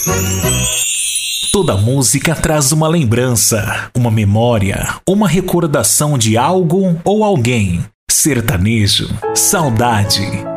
Toda música traz uma lembrança, uma memória, uma recordação de algo ou alguém. Sertanejo, saudade.